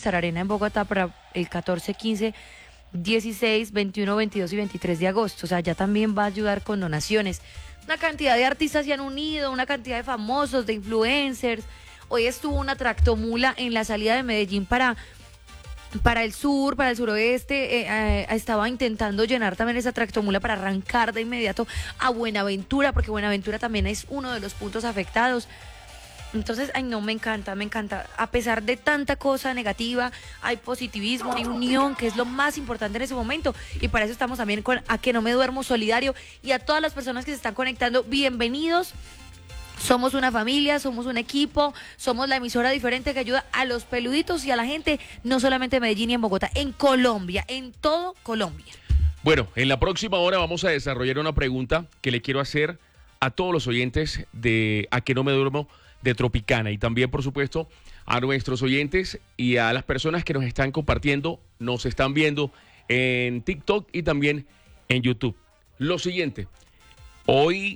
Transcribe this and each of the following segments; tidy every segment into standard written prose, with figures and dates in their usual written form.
Movistar Arena en Bogotá para el 14, 15, 16, 21, 22 y 23 de agosto. O sea, ya también va a ayudar con donaciones. Una cantidad de artistas se han unido, una cantidad de famosos, de influencers. Hoy estuvo una tractomula en la salida de Medellín para el sur, para el suroeste. Estaba intentando llenar también esa tractomula para arrancar de inmediato a Buenaventura, porque Buenaventura también es uno de los puntos afectados. Entonces, ay no, me encanta, me encanta. A pesar de tanta cosa negativa, hay positivismo, hay unión, que es lo más importante en ese momento. Y para eso estamos también con A Que No Me Duermo Solidario. Y a todas las personas que se están conectando, bienvenidos. Somos una familia, somos un equipo, somos la emisora diferente que ayuda a los peluditos y a la gente, no solamente en Medellín y en Bogotá, en Colombia, en todo Colombia. Bueno, en la próxima hora vamos a desarrollar una pregunta que le quiero hacer a todos los oyentes de A Que No Me Duermo de Tropicana y también, por supuesto, a nuestros oyentes y a las personas que nos están compartiendo, nos están viendo en TikTok y también en YouTube. Lo siguiente, hoy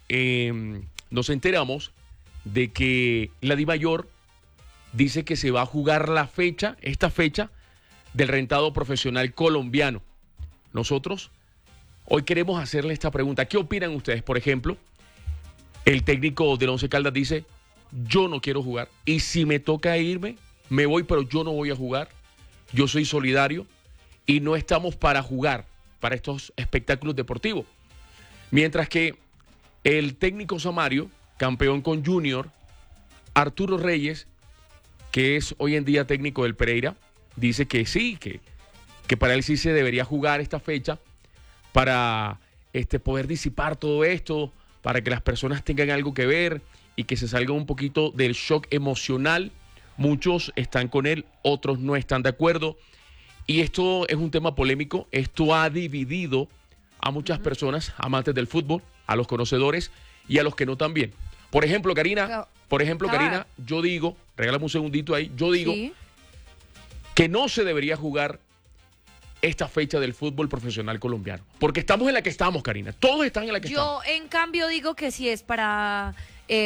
nos enteramos de que la DIMAYOR dice que se va a jugar esta fecha del rentado profesional colombiano. Nosotros hoy queremos hacerle esta pregunta. ¿Qué opinan ustedes? Por ejemplo, el técnico del Once Caldas dice: yo no quiero jugar y si me toca irme, me voy, pero yo no voy a jugar. Yo soy solidario y no estamos para jugar para estos espectáculos deportivos. Mientras que el técnico Samario, campeón con Junior, Arturo Reyes, que es hoy en día técnico del Pereira, dice que sí, que para él sí se debería jugar esta fecha para poder disipar todo esto, para que las personas tengan algo que ver y que se salga un poquito del shock emocional. Muchos están con él, otros no están de acuerdo. Y esto es un tema polémico. Esto ha dividido a muchas personas, amantes del fútbol, a los conocedores y a los que no también. Por ejemplo, Karina, yo digo, regálame un segundito ahí, yo digo ¿sí? que no se debería jugar esta fecha del fútbol profesional colombiano. Porque estamos en la que estamos, Karina. Todos están en la que estamos. Yo, en cambio, digo que si es para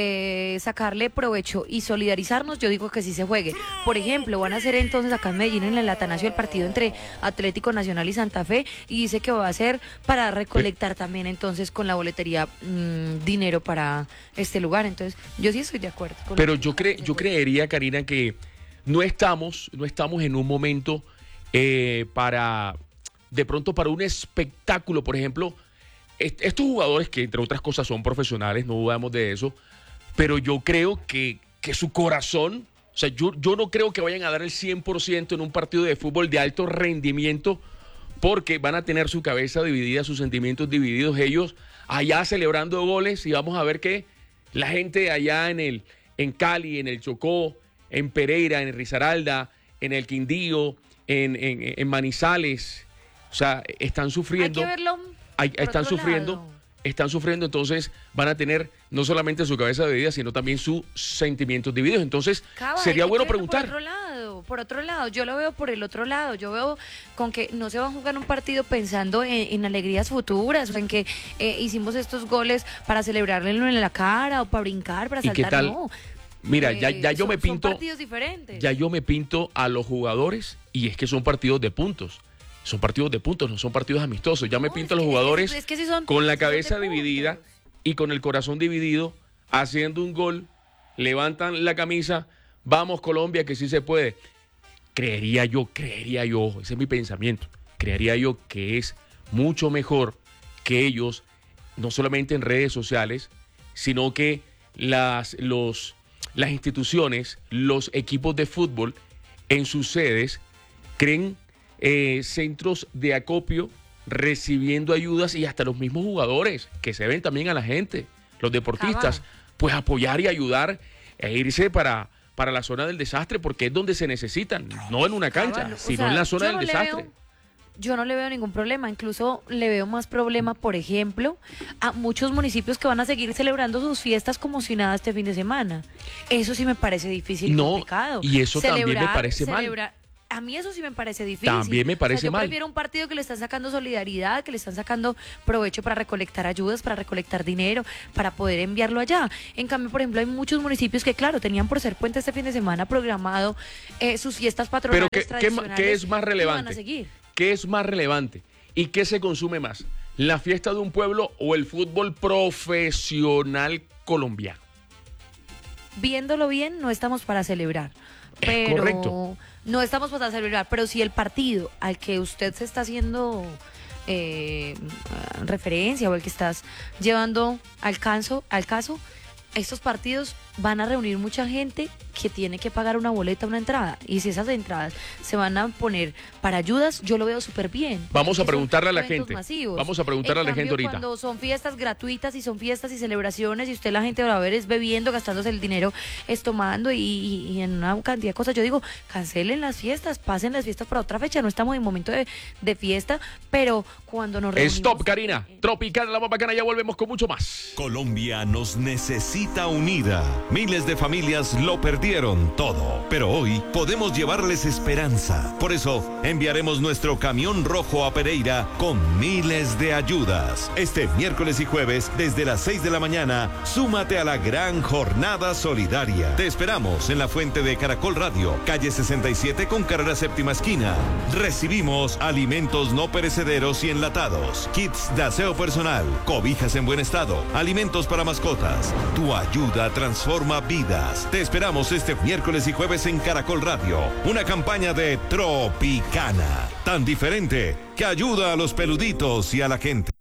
sacarle provecho y solidarizarnos, yo digo que sí se juegue. Por ejemplo, van a hacer entonces acá en Medellín, en el Atanasio, el partido entre Atlético Nacional y Santa Fe, y dice que va a ser para recolectar también entonces con la boletería dinero para este lugar. Entonces, yo sí estoy de acuerdo. Pero yo creería, Karina, que no estamos en un momento para, de pronto, para un espectáculo. Por ejemplo, estos jugadores que entre otras cosas son profesionales, no dudamos de eso, pero yo creo que su corazón, o sea, yo no creo que vayan a dar el 100% en un partido de fútbol de alto rendimiento, porque van a tener su cabeza dividida, sus sentimientos divididos, ellos allá celebrando goles, y vamos a ver que la gente allá en Cali, en el Chocó, en Pereira, en Risaralda, en el Quindío, en Manizales, o sea, están sufriendo. Hay que verlo. Están sufriendo, entonces van a tener no solamente su cabeza dividida, sino también sus sentimientos divididos. Entonces, sería bueno preguntar. Por otro lado, yo lo veo por el otro lado. Yo veo con que no se va a jugar un partido pensando en alegrías futuras, o en que hicimos estos goles para celebrarlo en la cara o para brincar, para saltar. ¿Y qué tal? No. Mira, ya yo me pinto. Son partidos diferentes. Ya yo me pinto a los jugadores, y es que son partidos de puntos. Son partidos de puntos, no son partidos amistosos. Ya me pinto a los jugadores sí son, con la cabeza dividida y con el corazón dividido, haciendo un gol, levantan la camisa, vamos Colombia, que sí se puede. Creería yo, ese es mi pensamiento, creería yo que es mucho mejor que ellos, no solamente en redes sociales, sino que las instituciones, los equipos de fútbol en sus sedes creen centros de acopio, recibiendo ayudas, y hasta los mismos jugadores que se ven también a la gente, los deportistas, pues apoyar y ayudar e irse para la zona del desastre, porque es donde se necesitan, no en una cancha, sino en la zona del desastre. Yo no le veo ningún problema, incluso le veo más problema, por ejemplo, a muchos municipios que van a seguir celebrando sus fiestas como si nada este fin de semana. Eso sí me parece difícil y complicado. Y eso también me parece mal. A mí eso sí me parece difícil. También me parece yo mal. prefiero un partido que le están sacando solidaridad, que le están sacando provecho para recolectar ayudas, para recolectar dinero, para poder enviarlo allá. En cambio, por ejemplo, hay muchos municipios que, claro, tenían por ser puente este fin de semana programado sus fiestas patronales Pero tradicionales. ¿qué es más y van a relevante? seguir. ¿Qué es más relevante? ¿Y qué se consume más? ¿La fiesta de un pueblo o el fútbol profesional colombiano? Viéndolo bien, no estamos para celebrar. Es correcto. No estamos para celebrar, pero si el partido al que usted se está haciendo referencia o el que estás llevando al caso, estos partidos van a reunir mucha gente que tiene que pagar una boleta, una entrada. Y si esas entradas se van a poner para ayudas, yo lo veo súper bien. Vamos a Porque son preguntarle a la eventos gente. masivos. Vamos a preguntarle a la En gente cambio, ahorita. Cuando son fiestas gratuitas y son fiestas y celebraciones y usted la gente va a ver es bebiendo, gastándose el dinero, es tomando y en una cantidad de cosas. Yo digo, cancelen las fiestas, pasen las fiestas para otra fecha. No estamos en momento de fiesta, pero cuando nos reunimos... Stop, Karina. Tropicana, la más bacana. Ya volvemos con mucho más. Colombia nos necesita unida. Miles de familias lo perdieron todo, pero hoy podemos llevarles esperanza. Por eso enviaremos nuestro camión rojo a Pereira con miles de ayudas. Este miércoles y jueves desde las 6 de la mañana, súmate a la gran jornada solidaria. Te esperamos en la Fuente de Caracol Radio, calle 67 con carrera séptima esquina. Recibimos alimentos no perecederos y enlatados, kits de aseo personal, cobijas en buen estado, alimentos para mascotas. Tu ayuda transforma vidas. Te esperamos este miércoles y jueves en Caracol Radio. Una campaña de Tropicana, tan diferente que ayuda a los peluditos y a la gente.